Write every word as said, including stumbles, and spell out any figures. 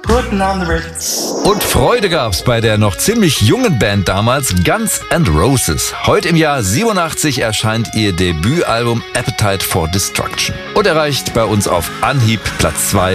putting on the Ritz. Und Freude gab's bei der noch ziemlich jungen Band damals, Guns N' Roses. Heute im Jahr siebenundachtzig erscheint ihr Debütalbum Appetite for Destruction und erreicht bei uns auf Anhieb Platz zwei